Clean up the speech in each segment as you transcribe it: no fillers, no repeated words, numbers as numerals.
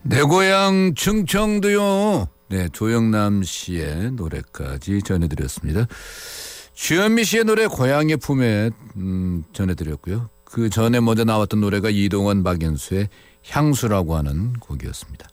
내 고향 충청도요. 네, 조영남 씨의 노래까지 전해드렸습니다. 주현미 씨의 노래 고향의 품에 전해드렸고요. 그 전에 먼저 나왔던 노래가 이동원 박연수의 향수라고 하는 곡이었습니다.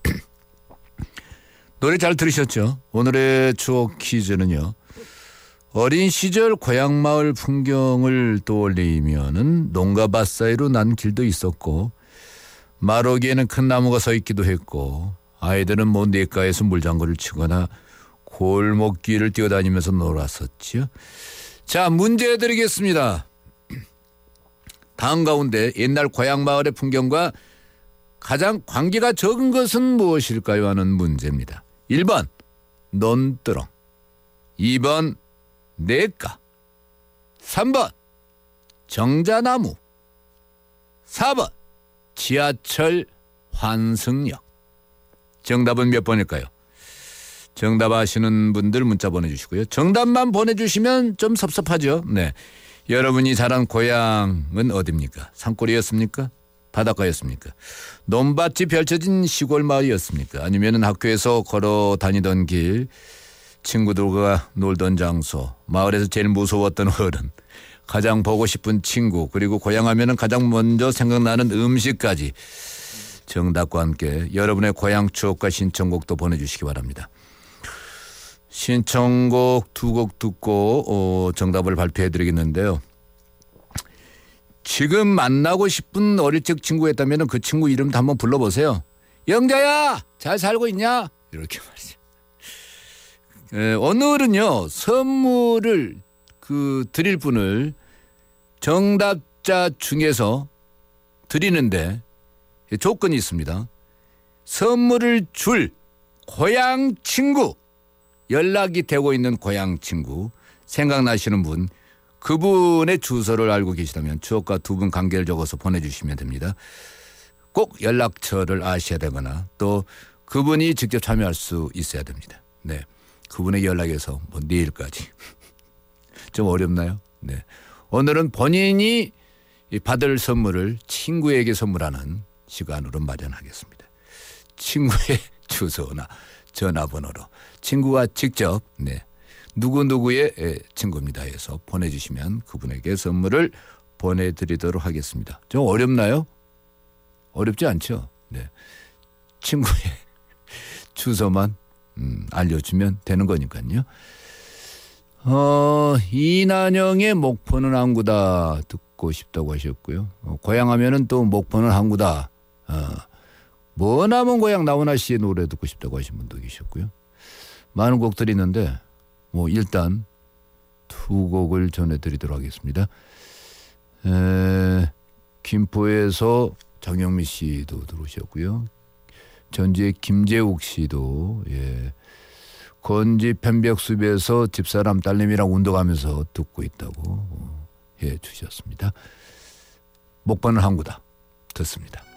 노래 잘 들으셨죠? 오늘의 추억 퀴즈는요. 어린 시절 고향 마을 풍경을 떠올리면은 농가밭 사이로 난 길도 있었고 마루기에는 큰 나무가 서 있기도 했고 아이들은 먼 냇가에서 물장구를 치거나 골목길을 뛰어다니면서 놀았었지요. 자, 문제 드리겠습니다. 다음 가운데 옛날 고향 마을의 풍경과 가장 관계가 적은 것은 무엇일까요? 하는 문제입니다. 1번 논두렁, 2번 냇가, 3번 정자나무, 4번 지하철 환승역. 정답은 몇 번일까요? 정답 아시는 분들 문자 보내주시고요. 정답만 보내주시면 좀 섭섭하죠. 네, 여러분이 자란 고향은 어디입니까? 산골이었습니까? 바닷가였습니까? 논밭이 펼쳐진 시골 마을이었습니까? 아니면 학교에서 걸어 다니던 길, 친구들과 놀던 장소, 마을에서 제일 무서웠던 어른, 가장 보고 싶은 친구, 그리고 고향 하면은 가장 먼저 생각나는 음식까지 정답과 함께 여러분의 고향 추억과 신청곡도 보내주시기 바랍니다. 신청곡 두 곡 듣고 정답을 발표해 드리겠는데요. 지금 만나고 싶은 어릴 적 친구가 있다면 그 친구 이름도 한번 불러보세요. 영자야, 잘 살고 있냐? 이렇게 말이죠. 오늘은요, 선물을 드릴 분을 정답자 중에서 드리는데 조건이 있습니다. 선물을 줄 고향 친구, 연락이 되고 있는 고향 친구 생각나시는 분, 그분의 주소를 알고 계시다면 추억과 두 분 관계를 적어서 보내주시면 됩니다. 꼭 연락처를 아셔야 되거나 또 그분이 직접 참여할 수 있어야 됩니다. 네, 그분의 연락에서 내일까지 좀 어렵나요? 네, 오늘은 본인이 받을 선물을 친구에게 선물하는 시간으로 마련하겠습니다. 친구의 주소나 전화번호로 친구가 직접 누구누구의 친구입니다 해서 보내주시면 그분에게 선물을 보내드리도록 하겠습니다. 좀 어렵나요? 어렵지 않죠? 네, 친구의 주소만 알려주면 되는 거니까요. 이난영의 목포는 항구다 듣고 싶다고 하셨고요. 고향 하면은 또 목포는 항구다. 머나먼 고향 나훈아 씨의 노래 듣고 싶다고 하신 분도 계셨고요. 많은 곡들이 있는데 일단 두 곡을 전해드리도록 하겠습니다. 김포에서 장영미 씨도 들어오셨고요. 전주의 김재욱 씨도 건지 편백숲에서 집사람 딸내미랑 운동하면서 듣고 있다고 해 주셨습니다. 목포는 항구다 듣습니다.